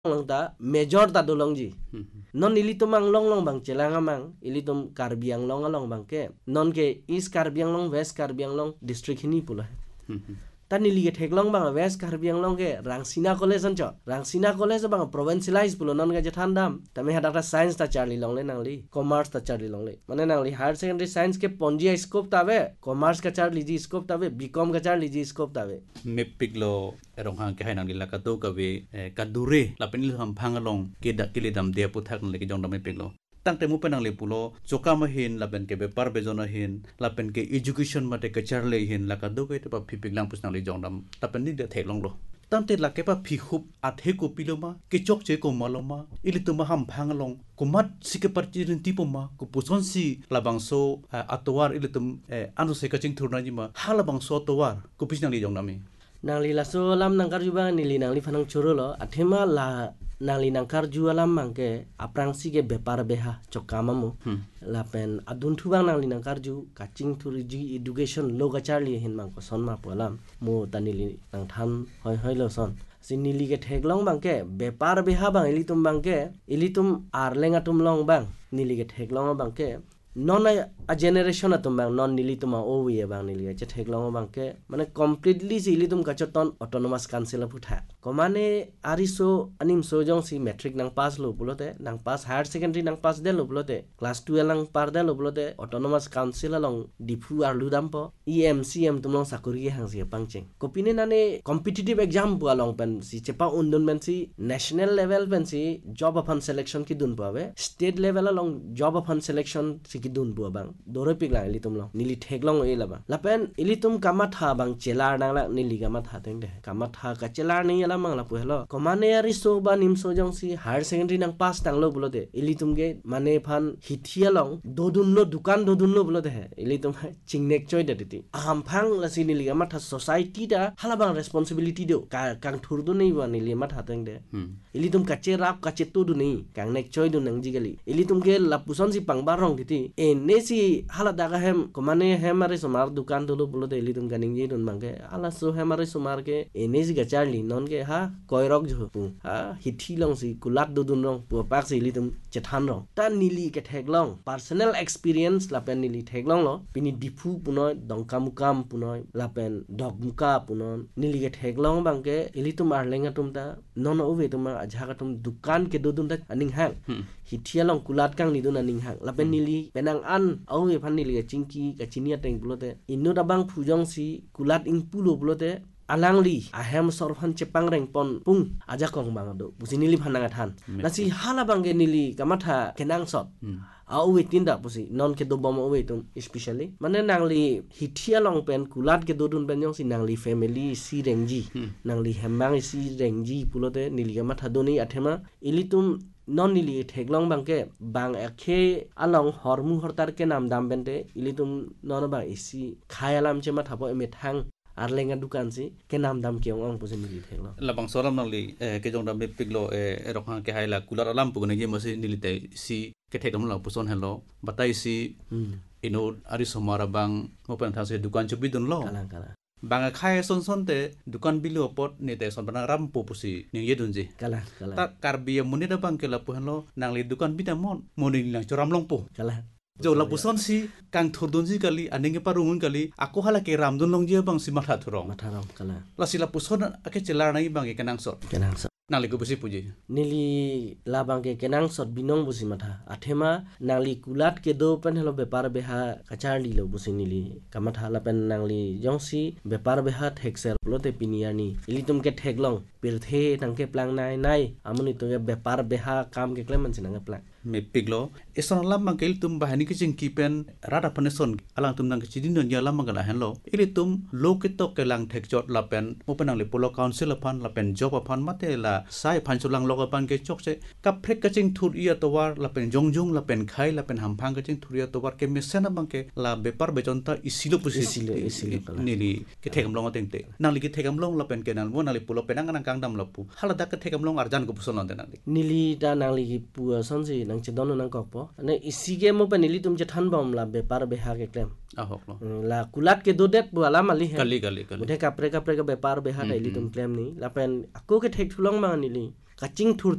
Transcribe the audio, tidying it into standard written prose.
long ta major ta dolong ji non ilitum ang long bang celanga mang ilitum Karbiang long bang ke non ke East Karbiang long West Karbiang long district hini pula tan nili ke theklong bang West Karbiang long ke Rangsina College an cho Rangsina College bang provincialize pulo non ke jethan dam tame hada science ta charli long le nangli commerce ta charli long le mane nangli higher secondary science ke ponji scope tawe commerce ka charli ji scope tawe bcom ka charli ji scope tawe me piklo erong hang ke hainang lila kato kawe kadure lapen il ham phangalong ke da kile dam de puthak le ke jong dam me piklo tang temu penang le pulo choka mahin lapen ke bepar bezona hin lapen ke education mate ke charle hin la kadu ke pa phipik lang pusnang le jong dam lapen ni de thelong lo tamte la ke pa phihup athe ko piloma ke chok che ko maloma ilituma ham phangalong kumat sike parchirin tipoma ko puson si labangso atwar ilitum anu se kaching thurna jima halabangso atwar ko pisnang le jong dam nangli la so lam nangkar juba nili nangli phanang choro lo athema la nangli nangkar jua lam mangke aprangsi ke bepar beha chokama mo lapen adun thubang nangli nangkar ju kaching thuri ji education lo ga charli hin mang ko son ma polam mo tanili nang tham hoi lo son sinili ke theklong bangke bepar beha bang ilitum bangke ilitum arlenga tum long bang nili ke theklong bangke non a generation atum bang non nilitum o we bang nili che theklong bangke mane completely silitum kachoton autonomous council phutha komane ariso anim sojong si metric nang pass lo pulote nang pass higher secondary nang pass de lo pulote class 12 nang par de lo pulote autonomous council along dipu ar ludampo emcm tumlong sakuri hangsi pangcheng kopine nane competitive exam bu along pen si chepa undun men si national level pen si job upon selection ki dun pawe state level along job upon selection si ki dun bu bang dore pikla ilitum long nili theklong e laba lapen ilitum kamatha bang chelar nang la nili kamatha teng de kamatha ka chelar ni ala mang la pu hello komane ari so ba nim so jong si higher secondary nang pass tang lo bulote ilitum ge mane phan hithia long dodun lo dukan dodun lo bulote he ilitum chingnek choi de ti aham phang la si nili kamatha society da hala bang responsibility do kang thur du nei ba nili matha teng de ilitum ka che rap ka che tu du nei kang nek choi du nang jigali ilitum ge la puson si pang barong ti nesi hala daga hem komane hemare sumar dukan dulu bulu de ilitum ganing ji dun mangke ala so hemare sumar ke nesi ga charli non ke ha koirok jo pu ha hithi long si kulat dudun rong pu pak si ilitum chethan rong ta nili ke theklong personal experience lapen nili theklong lo pini dipu punoy dongkamukam punoy lapen dogmuka punon nili ke theklong bangke ilitum arlenga tumta non ove tuma ajha tum dukan ke dudun da aning hang hithia long kulat kang nidun aning hang lapen nili penang an au e phan nili chingki ka chinia teng bulote inno dabang phujong si kulat ing pulo bulote alangli ahem sorphan chepang reng pon pung aja kong bang do businili phananga than nasi hala bangge nili kamatha kenang sot au we tinda pusi non ke do bom we tum especially mane nangli hithia long pen kulat ke dodun pen jong si nangli family si rengji nangli hembang si rengji pulote nili kamatha doni athema ilitum non nili theklong bangke bang akhe along hormu hortar ke nam dam bente ilitum non ba isi khayalam chema thapo eme thang arlenga dukan si ke nam dam ke ong pusin nili theklo labang soram nangli ke jong dam piklo erong ke haila kular alam pu ne ge masi nili te si ke thekam la puson hello batai si ino ari somara bang open thang se dukan chubi dun lo kala bang khai son te dukan bilo pot ne te son bana ram pu pusi ning ye dunji kala ta karbi muni da bang ke la pu hello nangli dukan bita mon moni lang choram long pu kala jo la puson si kang thurdunji kali aninge parungun kali aku hala ke ramdun long je bang si matha thurong kala la sila puson ake celar nai bang ke kenang sot nangli ko busi puji nili labang ke kenang sot binong busi matha athema nangli kulat ke do pen helo bepar beha kacharli lo busi nili kamatha la pen nangli jongsi bepar beha thekser plote piniani ilitum ke theklong pirthe nangke plang nai amuni to bepar beha kam ke kleman sinanga plang me piglo eson lam bang kel tum bahani ke jing kipen rada paneson alang tum nang chidin no nya lam bang la hello ilitum lo ke to ke lang thek jot la pen openang le polo council upon la pen job upon mate la sai phan chulang lo pan ke chok se ka phrek ka ching thur ia to war la pen jongjong la pen khai la pen hamphang ka ching thur ia to war ke mesena bang ke la bepar bejonta isilo pusi nili ke thekam long ateng te nang li ke thekam long la pen ke nang mo nang li polo penang nang kang dam la pu hala dak ke thekam long arjan ko puson on nang li nili da nang li pu son si nang chedon nang kok po ane isige mo pa nili tum je than bom la bepar beha ke klem ahok lo la kulat ke do det bu ala mali he kali bude kapre ka bepar beha da ili tum klem ni la pen aku ke thek thulong ma nili kaching thur